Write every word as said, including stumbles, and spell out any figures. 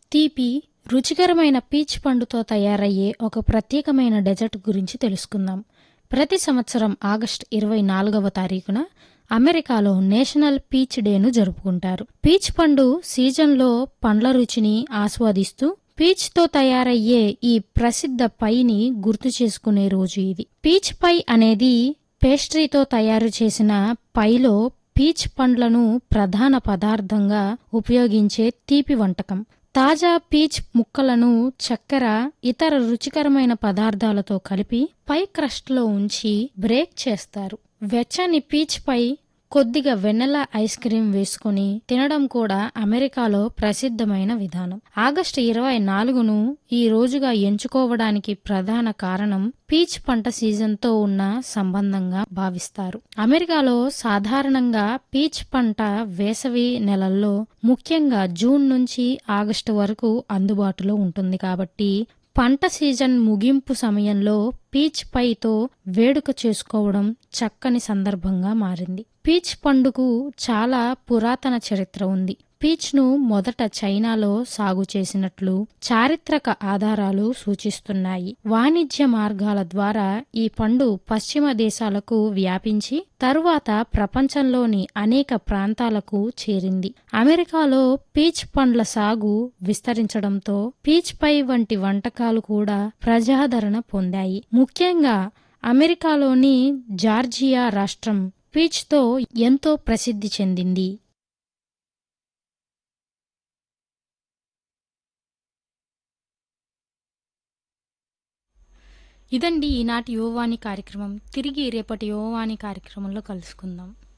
తీపి, రుచికరమైన పీచ్ పండుతో తయారయ్యే ఒక ప్రత్యేకమైన డెజర్ట్ గురించి తెలుసుకుందాం. ప్రతి సంవత్సరం ఆగస్టు ఇరవై నాలుగవ తారీఖున అమెరికాలో నేషనల్ పీచ్ డేను జరుపుకుంటారు. పీచ్ పండు సీజన్లో పండ్ల రుచిని ఆస్వాదిస్తూ పీచ్తో తయారయ్యే ఈ ప్రసిద్ధ పైని గుర్తు చేసుకునే రోజు ఇది. పీచ్ పై అనేది పేస్ట్రీతో తయారు చేసిన పైలో పీచ్ పండ్లను ప్రధాన పదార్థంగా ఉపయోగించే తీపి వంటకం. తాజా పీచ్ ముక్కలను చక్కెర, ఇతర రుచికరమైన పదార్థాలతో కలిపి పై క్రస్ట్లో ఉంచి బ్రేక్ చేస్తారు. వెచ్చని పీచ్ పై కొద్దిగా వెన్నెల ఐస్ క్రీం వేసుకుని తినడం కూడా అమెరికాలో ప్రసిద్ధమైన విధానం. ఆగస్టు ఇరవై నాలుగును ఈ రోజుగా ఎంచుకోవడానికి ప్రధాన కారణం పీచ్ పంట సీజన్తో ఉన్న సంబంధంగా భావిస్తారు. అమెరికాలో సాధారణంగా పీచ్ పంట వేసవి నెలల్లో, ముఖ్యంగా జూన్ నుంచి ఆగస్టు వరకు అందుబాటులో ఉంటుంది కాబట్టి పంట సీజన్ ముగింపు సమయంలో పీచ్ పైతో వేడుక చేసుకోవడం చక్కని సందర్భంగా మారింది. పీచ్ పండుకు చాలా పురాతన చరిత్ర ఉంది. పీచ్ను మొదట చైనాలో సాగు చేసినట్లు చారిత్రక ఆధారాలు సూచిస్తున్నాయి. వాణిజ్య మార్గాల ద్వారా ఈ పండు పశ్చిమ దేశాలకు వ్యాపించి తరువాత ప్రపంచంలోని అనేక ప్రాంతాలకు చేరింది. అమెరికాలో పీచ్ పండ్ల సాగు విస్తరించడంతో పీచ్ పై వంటి వంటకాలు కూడా ప్రజాదరణ పొందాయి. ముఖ్యంగా అమెరికాలోని జార్జియా రాష్ట్రం పీచ్తో ఎంతో ప్రసిద్ధి చెందింది. ఇదండి ఈనాటి యువవాణి కార్యక్రమం. తిరిగి రేపటి యువవాణి కార్యక్రమంలో కలుసుకుందాం.